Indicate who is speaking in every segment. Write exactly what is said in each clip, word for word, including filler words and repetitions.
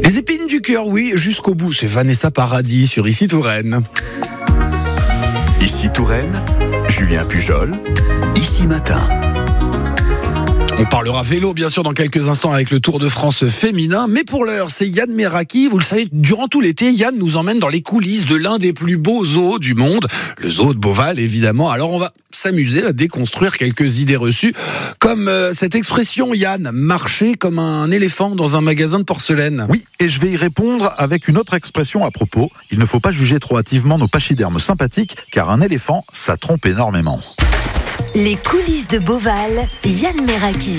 Speaker 1: Les épines du cœur, oui, jusqu'au bout. C'est Vanessa Paradis sur Ici Touraine.
Speaker 2: Ici Touraine, Julien Pujol, Ici Matin.
Speaker 1: On parlera vélo, bien sûr, dans quelques instants avec le Tour de France féminin. Mais pour l'heure, c'est Yann Meraki. Vous le savez, durant tout l'été, Yann nous emmène dans les coulisses de l'un des plus beaux zoos du monde. Le zoo de Beauval, évidemment. Alors, on va s'amuser à déconstruire quelques idées reçues. Comme euh, cette expression, Yann, marcher comme un éléphant dans un magasin de porcelaine.
Speaker 3: Oui, et je vais y répondre avec une autre expression à propos. Il ne faut pas juger trop hâtivement nos pachydermes sympathiques, car un éléphant, ça trompe énormément.
Speaker 4: Les coulisses de Beauval, Yann Meraki.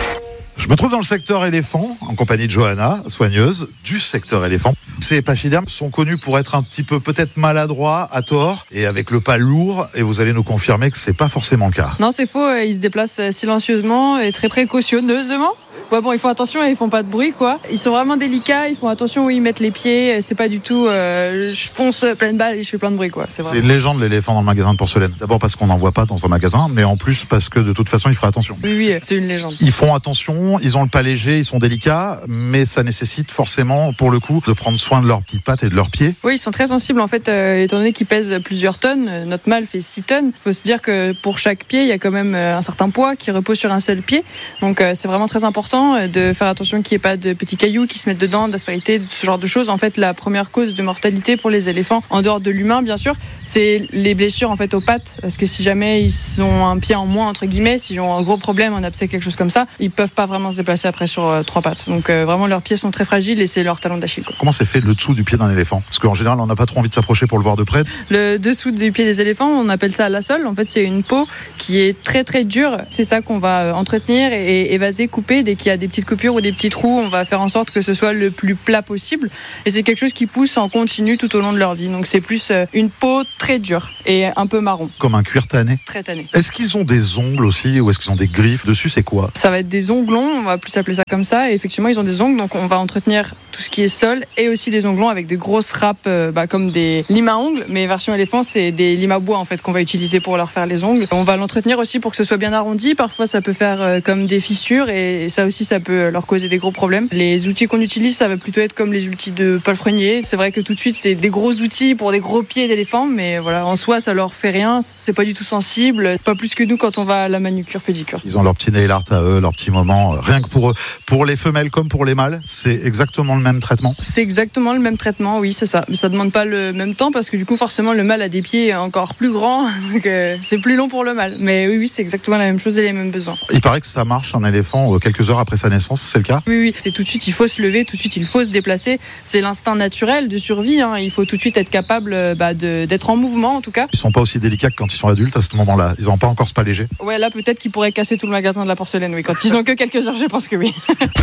Speaker 3: Je me trouve dans le secteur éléphant, en compagnie de Johanna, soigneuse du secteur éléphant. Ces pachydermes sont connus pour être un petit peu peut-être maladroits, à tort, et avec le pas lourd, et vous allez nous confirmer que c'est pas forcément le cas.
Speaker 5: Non, c'est faux, ils se déplacent silencieusement et très précautionneusement. Ouais, bon, ils font attention et ils font pas de bruit, quoi. Ils sont vraiment délicats, ils font attention où ils mettent les pieds. C'est pas du tout, euh, je fonce pleine balle et je fais plein de bruit, quoi. C'est,
Speaker 3: c'est une légende, l'éléphant dans le magasin de porcelaine. D'abord parce qu'on n'en voit pas dans un magasin, mais en plus parce que de toute façon, il fera attention.
Speaker 5: Oui, oui, c'est une légende.
Speaker 3: Ils font attention, ils ont le pas léger, ils sont délicats, mais ça nécessite forcément, pour le coup, de prendre soin de leurs petites pattes et de leurs pieds.
Speaker 5: Oui, ils sont très sensibles, en fait, euh, étant donné qu'ils pèsent plusieurs tonnes. Notre mâle fait six tonnes. Il faut se dire que pour chaque pied, il y a quand même un certain poids qui repose sur un seul pied. Donc, euh, c'est vraiment très important de faire attention qu'il n'y ait pas de petits cailloux qui se mettent dedans, d'aspérités, ce genre de choses. En fait, la première cause de mortalité pour les éléphants, en dehors de l'humain, bien sûr, c'est les blessures en fait aux pattes. Parce que si jamais ils ont un pied en moins, entre guillemets, s'ils ont un gros problème, un abcès, quelque chose comme ça, ils peuvent pas vraiment se déplacer après sur euh, trois pattes. Donc euh, vraiment, leurs pieds sont très fragiles et c'est leur talon d'Achille, quoi.
Speaker 3: Comment c'est fait le dessous du pied d'un éléphant ? Parce qu'en général, on n'a pas trop envie de s'approcher pour le voir de près.
Speaker 5: Le dessous du pied des éléphants, on appelle ça la sole. En fait, c'est une peau qui est très très dure. C'est ça qu'on va entretenir et évaser, couper. Dès qu'il y a des petites coupures ou des petits trous, on va faire en sorte que ce soit le plus plat possible. Et c'est quelque chose qui pousse en continu tout au long de leur vie. Donc c'est plus une peau très dure et un peu marron.
Speaker 3: Comme un cuir tanné.
Speaker 5: Très tanné.
Speaker 3: Est-ce qu'ils ont des ongles aussi ou est-ce qu'ils ont des griffes dessus ? C'est quoi ?
Speaker 5: Ça va être des onglons, on va plus appeler ça comme ça. Et effectivement, ils ont des ongles, donc on va entretenir tout ce qui est sol et aussi des onglons avec des grosses râpes euh, bah, comme des limes à ongles. Mais version éléphant, c'est des limes à bois en fait qu'on va utiliser pour leur faire les ongles. On va l'entretenir aussi pour que ce soit bien arrondi. Parfois, ça peut faire euh, comme des fissures et ça aussi, ça peut leur causer des gros problèmes. Les outils qu'on utilise, ça va plutôt être comme les outils de palefrenier. C'est vrai que tout de suite, c'est des gros outils pour des gros pieds d'éléphant, mais voilà, en soi, ça leur fait rien. C'est pas du tout sensible, pas plus que nous quand on va à la manucure pédicure.
Speaker 3: Ils ont leur petit nail art à eux, leur petit moment. Rien que pour eux, pour les femelles comme pour les mâles, c'est exactement le même traitement.
Speaker 5: C'est exactement le même traitement, oui, c'est ça. Mais ça demande pas le même temps parce que du coup, forcément, le mâle a des pieds encore plus grands, donc euh, c'est plus long pour le mâle. Mais oui, oui, c'est exactement la même chose et les mêmes besoins.
Speaker 3: Il paraît que ça marche un éléphant quelques heures après sa naissance, c'est le cas ?
Speaker 5: Oui, oui, c'est tout de suite, il faut se lever, tout de suite, il faut se déplacer. C'est l'instinct naturel de survie, hein. Il faut tout de suite être capable bah, de, d'être en mouvement, en tout cas.
Speaker 3: Ils sont pas aussi délicats que quand ils sont adultes à ce moment-là. Ils n'ont pas encore ce pas léger.
Speaker 5: Ouais, là, peut-être qu'ils pourraient casser tout le magasin de la porcelaine, oui. Quand ils ont que quelques heures, je pense que oui.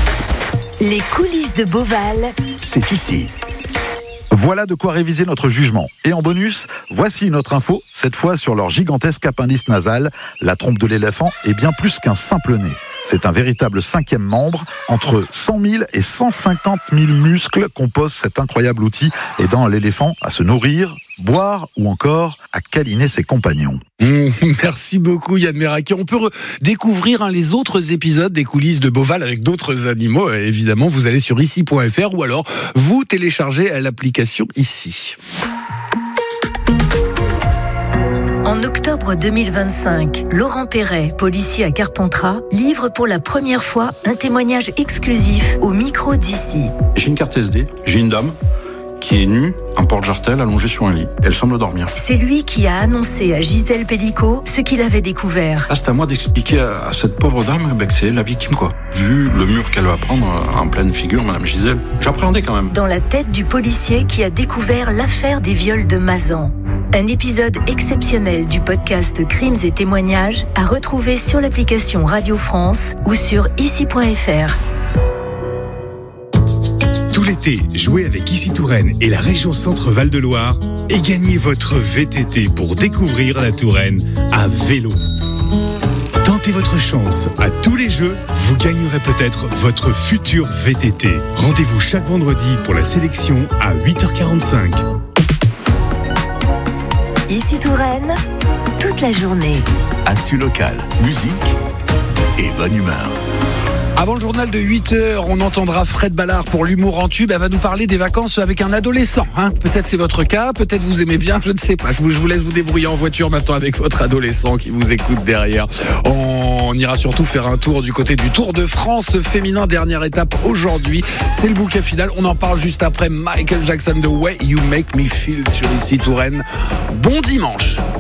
Speaker 4: Les coulisses de Beauval,
Speaker 2: c'est ici.
Speaker 3: Voilà de quoi réviser notre jugement. Et en bonus, voici une autre info, cette fois sur leur gigantesque appendice nasal. La trompe de l'éléphant est bien plus qu'un simple nez. C'est un véritable cinquième membre. Entre cent mille et cent cinquante mille muscles composent cet incroyable outil, aidant l'éléphant à se nourrir, boire ou encore à câliner ses compagnons.
Speaker 1: Mmh, merci beaucoup Yann Meraki. On peut re- découvrir hein, les autres épisodes des coulisses de Beauval avec d'autres animaux. Euh, évidemment, vous allez sur ici point f r ou alors vous téléchargez l'application Ici.
Speaker 4: En octobre deux mille vingt-cinq, Laurent Perret, policier à Carpentras, livre pour la première fois un témoignage exclusif au micro d'Ici.
Speaker 6: J'ai une carte S D, j'ai une dame qui est nue, un porte-jartel allongé sur un lit. Elle semble dormir.
Speaker 4: C'est lui qui a annoncé à Gisèle Pellicot ce qu'il avait découvert.
Speaker 6: Là, c'est à moi d'expliquer à, à cette pauvre dame ben, que c'est la victime, quoi. Vu le mur qu'elle va prendre en pleine figure, Madame Gisèle, j'appréhendais quand même.
Speaker 4: Dans la tête du policier qui a découvert l'affaire des viols de Mazan. Un épisode exceptionnel du podcast Crimes et témoignages à retrouver sur l'application Radio France ou sur ici point f r.
Speaker 7: Tout l'été, jouez avec Ici Touraine et la région Centre-Val de Loire et gagnez votre V T T pour découvrir la Touraine à vélo. Tentez votre chance à tous les jeux, vous gagnerez peut-être votre futur V T T. Rendez-vous chaque vendredi pour la sélection à huit heures quarante-cinq.
Speaker 4: Ici Touraine, toute la journée.
Speaker 2: Actu local, musique et bonne humeur.
Speaker 1: Avant le journal de huit heures, on entendra Fred Ballard pour l'humour en tube. Elle va nous parler des vacances avec un adolescent. Hein. Peut-être c'est votre cas, peut-être vous aimez bien, je ne sais pas. Je vous, je vous laisse vous débrouiller en voiture maintenant avec votre adolescent qui vous écoute derrière. On ira surtout faire un tour du côté du Tour de France féminin. Dernière étape aujourd'hui. C'est le bouquet final. On en parle juste après Michael Jackson, The Way You Make Me Feel sur Ici Touraine. Bon dimanche.